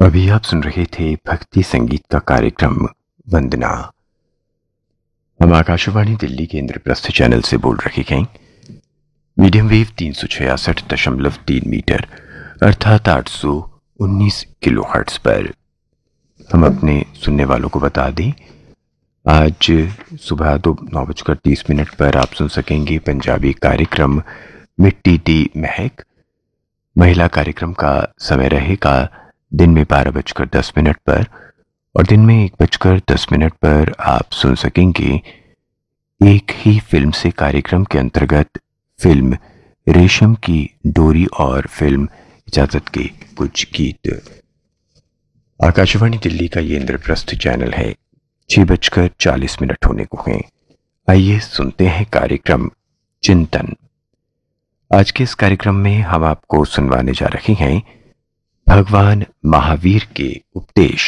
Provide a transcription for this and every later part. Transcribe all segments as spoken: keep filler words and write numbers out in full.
अभी आप सुन रहे थे भक्ति संगीत का कार्यक्रम वंदना। हम आकाशवाणी दिल्ली के इंद्रप्रस्थ चैनल से बोल रहे हैं। मीडियम वेव तीन सौ छियासठ दशमलव तीन मीटर अर्थात आठ सौ उन्नीस किलो हर्ट्ज पर। हम अपने सुनने वालों को बता दें, आज सुबह दो नौ बजकर तीस मिनट पर आप सुन सकेंगे पंजाबी कार्यक्रम मिट्टी दी महक। महिला कार्यक्रम का समय रहेगा दिन में बारह बजकर दस मिनट पर और दिन में एक बजकर दस मिनट पर आप सुन सकेंगे एक ही फिल्म से कार्यक्रम के अंतर्गत फिल्म रेशम की डोरी और फिल्म इजाजत के कुछ गीत। आकाशवाणी दिल्ली का ये इंद्रप्रस्थ चैनल है। छह बजकर चालीस मिनट होने को हैं। आइए सुनते हैं कार्यक्रम चिंतन। आज के इस कार्यक्रम में हम आपको सुनवाने जा रहे हैं भगवान महावीर के उपदेश।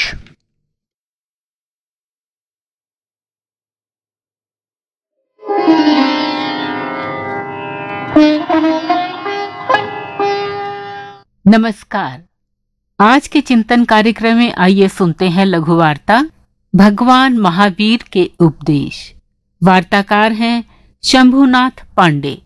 नमस्कार। आज के चिंतन कार्यक्रम में आइए सुनते हैं लघु वार्ता भगवान महावीर के उपदेश। वार्ताकार हैं शंभुनाथ पांडे।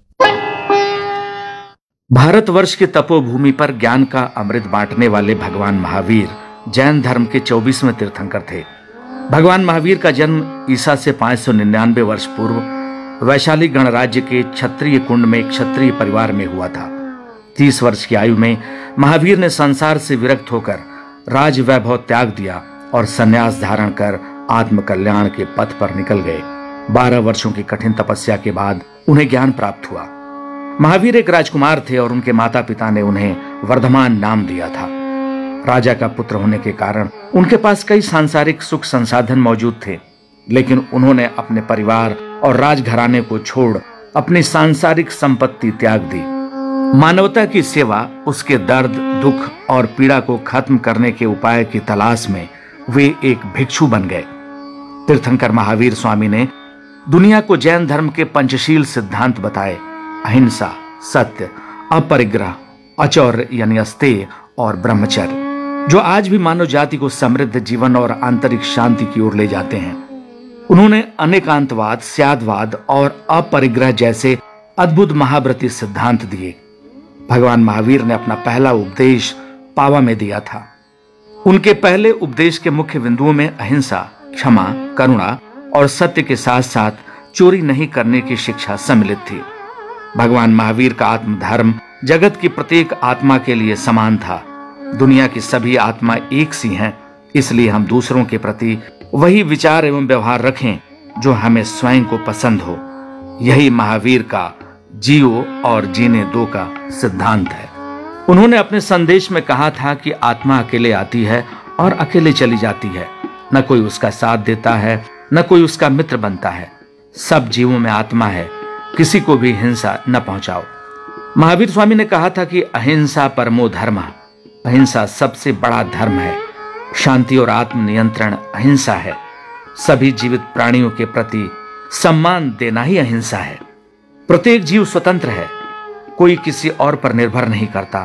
भारतवर्ष की तपोभूमि पर ज्ञान का अमृत बांटने वाले भगवान महावीर जैन धर्म के चौबीसवें तीर्थंकर थे। भगवान महावीर का जन्म ईसा से पांच सौ निन्यानवे वर्ष पूर्व वैशाली गणराज्य के क्षत्रिय कुंड में एक क्षत्रिय परिवार में हुआ था। तीस वर्ष की आयु में महावीर ने संसार से विरक्त होकर राज वैभव त्याग दिया और संन्यास धारण कर आत्म कल्याण के पथ पर निकल गए। बारह वर्षों की कठिन तपस्या के बाद उन्हें ज्ञान प्राप्त हुआ। महावीर एक राजकुमार थे और उनके माता पिता ने उन्हें वर्धमान नाम दिया था। राजा का पुत्र होने के कारण उनके पास कई सांसारिक सुख संसाधन मौजूद थे, लेकिन उन्होंने अपने परिवार और राजघराने को छोड़ अपनी सांसारिक संपत्ति त्याग दी। मानवता की सेवा, उसके दर्द, दुख और पीड़ा को खत्म करने के उपाय की तलाश में वे एक भिक्षु बन गए। तीर्थंकर महावीर स्वामी ने दुनिया को जैन धर्म के पंचशील सिद्धांत बताए: अहिंसा, सत्य, अपरिग्रह, अचौर्य यानी अस्तेय और ब्रह्मचर्य, जो आज भी मानव जाति को समृद्ध जीवन और आंतरिक शांति की ओर ले जाते हैं। उन्होंने अनेकांतवाद, स्यादवाद और अपरिग्रह जैसे अद्भुत महाव्रती सिद्धांत दिए। भगवान महावीर ने अपना पहला उपदेश पावा में दिया था। उनके पहले उपदेश के मुख्य बिंदुओं में अहिंसा, क्षमा, करुणा और सत्य के साथ साथ चोरी नहीं करने की शिक्षा सम्मिलित थी। भगवान महावीर का आत्मधर्म जगत की प्रत्येक आत्मा के लिए समान था। दुनिया की सभी आत्मा एक सी हैं, इसलिए हम दूसरों के प्रति वही विचार एवं व्यवहार रखें जो हमें स्वयं को पसंद हो। यही महावीर का जियो और जीने दो का सिद्धांत है। उन्होंने अपने संदेश में कहा था कि आत्मा अकेले आती है और अकेले चली जाती है। न कोई उसका साथ देता है, न कोई उसका मित्र बनता है। सब जीवों में आत्मा है, किसी को भी हिंसा न पहुंचाओ। महावीर स्वामी ने कहा था कि अहिंसा परमो धर्म, अहिंसा सबसे बड़ा धर्म है। शांति और आत्म नियंत्रण अहिंसा है। सभी जीवित प्राणियों के प्रति सम्मान देना ही अहिंसा है। प्रत्येक जीव स्वतंत्र है, कोई किसी और पर निर्भर नहीं करता।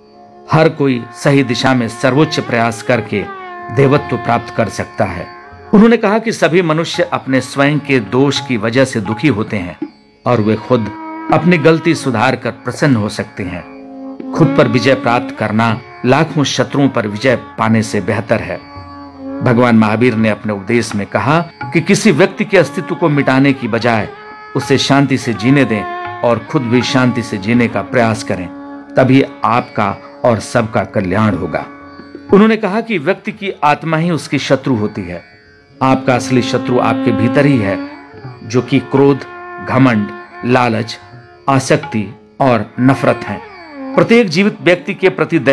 हर कोई सही दिशा में सर्वोच्च प्रयास करके देवत्व प्राप्त कर सकता है। उन्होंने कहा कि सभी मनुष्य अपने स्वयं के दोष की वजह से दुखी होते हैं और वे खुद अपनी गलती सुधार कर प्रसन्न हो सकते हैं। खुद पर विजय प्राप्त करना लाखों शत्रुओं पर विजय पाने से बेहतर है। भगवान महावीर ने अपने उपदेश में कहा कि किसी व्यक्ति के अस्तित्व को मिटाने की बजाय उसे शांति से जीने दें और खुद भी शांति से जीने का प्रयास करें, तभी आपका और सबका कल्याण होगा। उन्होंने कहा कि व्यक्ति की आत्मा ही उसकी शत्रु होती है। आपका असली शत्रु आपके भीतर ही है, जो कि क्रोध, घमंड, लालच, आसक्ति और नफरत हैं। प्रत्येक जीवित व्यक्ति के प्रति